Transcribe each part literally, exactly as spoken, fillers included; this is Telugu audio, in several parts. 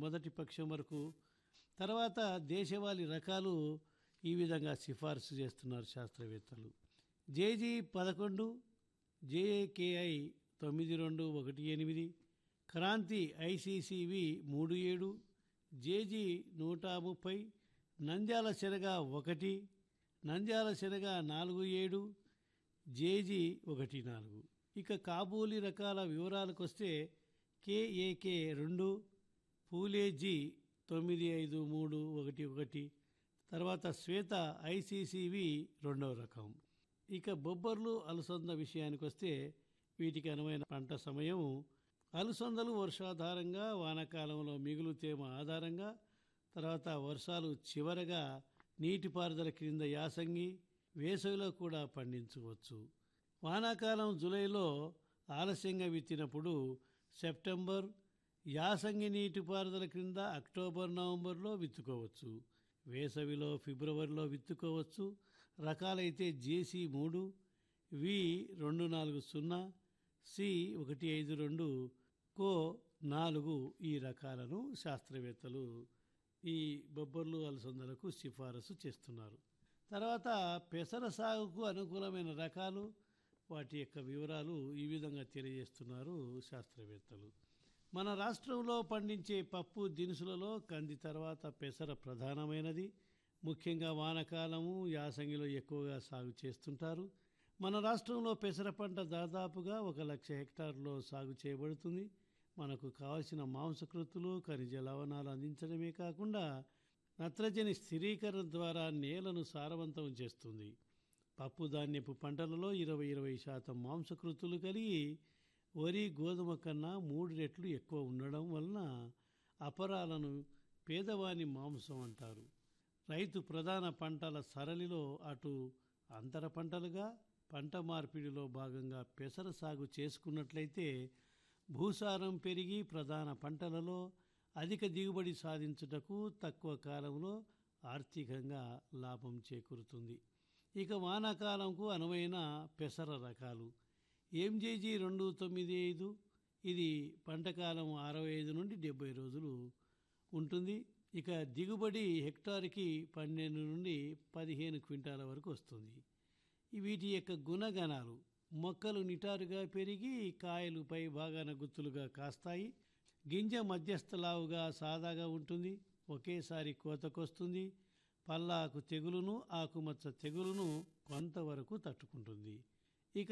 మొదటి పక్షం వరకు. తర్వాత దేశవాళీ రకాలు ఈ విధంగా సిఫార్సు చేస్తున్నారు శాస్త్రవేత్తలు. జేజీ పదకొండు, జేఏకేఐ తొమ్మిది రెండు ఒకటి ఎనిమిది, క్రాంతి ఐసీసీవి మూడు ఏడు, జేజీ నూట ముప్పై, నంద్యాల శనగ ఒకటి, నంద్యాల శనగ నాలుగు ఏడు, జేజీ ఒకటి నాలుగు. ఇక కాబూలీ రకాల వివరాలకు వస్తే కేఏకే రెండు, పూలేజీ తొమ్మిది ఐదు మూడు ఒకటి ఒకటి, తర్వాత శ్వేత ఐసీసీవి రెండవ రకం. ఇక బొబ్బర్లు అలసంద విషయానికి వస్తే వీటికి అనువైన పంట సమయం అలసందలు వర్షాధారంగా, వానాకాలంలో మిగులు తేమ ఆధారంగా, తర్వాత వర్షాలు చివరగా నీటిపారుదల క్రింద యాసంగి, వేసవిలో కూడా పండించవచ్చు. వానాకాలం జూలైలో ఆలస్యంగా విత్తినప్పుడు సెప్టెంబర్, యాసంగి నీటిపారుదల క్రింద అక్టోబర్ నవంబర్లో విత్తుకోవచ్చు. వేసవిలో ఫిబ్రవరిలో విత్తుకోవచ్చు. రకాలైతే జేసీ మూడు, వి రెండు నాలుగు సున్నా, సి ఒకటి ఐదు రెండు, కో నాలుగు ఈ రకాలను శాస్త్రవేత్తలు ఈ బొబ్బర్లు అలసందలకు సిఫారసు చేస్తున్నారు. తర్వాత పెసర సాగుకు అనుకూలమైన రకాలు, వాటి యొక్క వివరాలు ఈ విధంగా తెలియజేస్తున్నారు శాస్త్రవేత్తలు. మన రాష్ట్రంలో పండించే పప్పు దినుసులలో కంది తర్వాత పెసర ప్రధానమైనది. ముఖ్యంగా వానకాలము, యాసంగిలో ఎక్కువగా సాగు చేస్తుంటారు. మన రాష్ట్రంలో పెసర పంట దాదాపుగా ఒక లక్ష హెక్టార్లో సాగు చేయబడుతుంది. మనకు కావలసిన మాంసకృతులు, ఖనిజ లవణాలు అందించడమే కాకుండా నత్రజని స్థిరీకరణ ద్వారా నేలను సారవంతం చేస్తుంది. పప్పు ధాన్యపు పంటలలో ఇరవై ఇరవై శాతం మాంసకృతులు కలిగి వరి, గోధుమ కన్నా మూడు రెట్లు ఎక్కువ ఉండడం వలన అపరాలను పేదవాని మాంసం అంటారు. రైతు ప్రధాన పంటల సరళిలో అటు అంతర పంటలుగా, పంట మార్పిడిలో భాగంగా పెసర సాగు చేసుకున్నట్లయితే భూసారం పెరిగి ప్రధాన పంటలలో అధిక దిగుబడి సాధించుటకు తక్కువ కాలంలో ఆర్థికంగా లాభం చేకూరుతుంది. ఇక వానాకాలంకు అనువైన పెసర రకాలు ఎంజేజీ రెండు తొమ్మిది ఐదు, ఇది పంటకాలం అరవై ఐదు నుండి డెబ్బై రోజులు ఉంటుంది. ఇక దిగుబడి హెక్టార్కి పన్నెండు నుండి పదిహేను క్వింటాల వరకు వస్తుంది. వీటి యొక్క గుణగణాలు: మొక్కలు నిటారుగా పెరిగి కాయలు పై భాగాన గుత్తులుగా కాస్తాయి. గింజ మధ్యస్థలావుగా సాదాగా ఉంటుంది. ఒకేసారి కోతకొస్తుంది. పల్లాకు తెగులును, ఆకుమచ్చ తెగులును కొంతవరకు తట్టుకుంటుంది. ఇక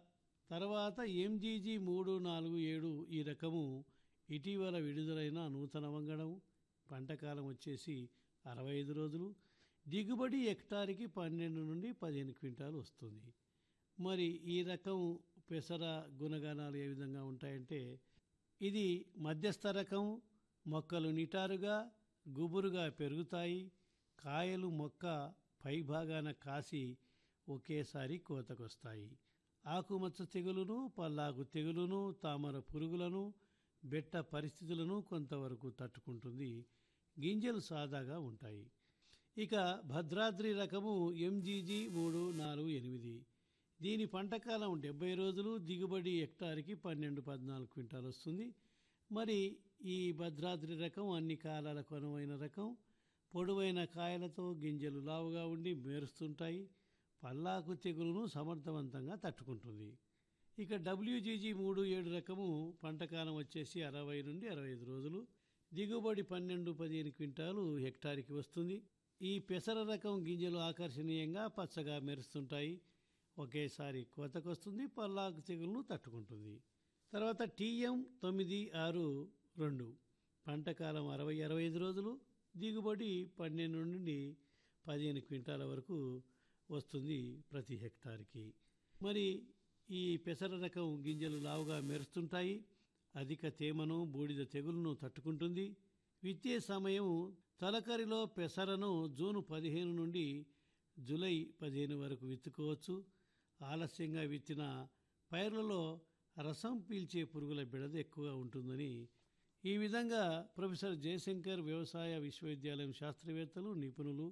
తర్వాత ఎంజీజీ మూడు నాలుగు ఏడు ఈ రకము ఇటీవల విడుదలైన నూతన వంగడం. పంటకాలం వచ్చేసి అరవై ఐదు రోజులు. దిగుబడి హెక్టార్కి పన్నెండు నుండి పదిహేను క్వింటాలు వస్తుంది. మరి ఈ రకం పెసర గుణగణాలు ఏ విధంగా ఉంటాయంటే, ఇది మధ్యస్థ రకం. మొక్కలు నిటారుగా గుబురుగా పెరుగుతాయి. కాయలు మొక్క పైభాగాన కాసి ఒకేసారి కోతకొస్తాయి. ఆకుమచ్చ తెగులును, పల్లాకు తెగులును, తామర పురుగులను, బెట్ట పరిస్థితులను కొంతవరకు తట్టుకుంటుంది. గింజలు సాదాగా ఉంటాయి. ఇక భద్రాద్రి రకము ఎంజీజీ మూడు నాలుగు ఎనిమిది, దీని పంటకాలం డెబ్బై రోజులు. దిగుబడి హెక్టార్కి పన్నెండు పద్నాలుగు క్వింటాలు వస్తుంది. మరి ఈ భద్రాద్రి రకం అన్ని కాలాలకు అనువైన రకం. పొడవైన కాయలతో గింజలు లావుగా ఉండి మెరుస్తుంటాయి. పల్లాకు తెగులును సమర్థవంతంగా తట్టుకుంటుంది. ఇక డబ్ల్యూజీజీ మూడు ఏడు రకము పంటకాలం వచ్చేసి అరవై నుండి అరవై ఐదు రోజులు. దిగుబడి పన్నెండు పదిహేను క్వింటాలు హెక్టార్కి వస్తుంది. ఈ పెసర రకం గింజలు ఆకర్షణీయంగా పచ్చగా మెరుస్తుంటాయి. ఒకేసారి కోతకొస్తుంది. పల్లాకు తెగులను తట్టుకుంటుంది. తర్వాత టీఎం తొమ్మిది ఆరు రెండు, పంటకాలం అరవై అరవై ఐదు రోజులు. దిగుబడి పన్నెండు నుండి పదిహేను క్వింటాల వరకు వస్తుంది ప్రతి హెక్టార్కి. మరి ఈ పెసర రకం గింజలు లావుగా మెరుస్తుంటాయి. అధిక తేమను, బూడిద తెగులను తట్టుకుంటుంది. విత్తే సమయం తలకరిలో పెసరను జూన్ పదిహేను నుండి జూలై పదిహేను వరకు విత్తుకోవచ్చు. ఆలస్యంగా విత్తిన పైర్లలో రసం పీల్చే పురుగుల బెడద ఎక్కువగా ఉంటుందని ఈ విధంగా ప్రొఫెసర్ జయశంకర్ వ్యవసాయ విశ్వవిద్యాలయం శాస్త్రవేత్తలు, నిపుణులు,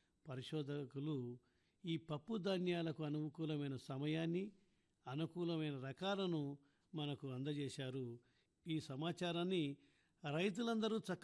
పరిశోధకులు ఈ పప్పు ధాన్యాలకు అనుకూలమైన సమయాన్ని, అనుకూలమైన రకాలను మనకు అందజేశారు. ఈ సమాచారాన్ని రైతులందరూ చక్కగా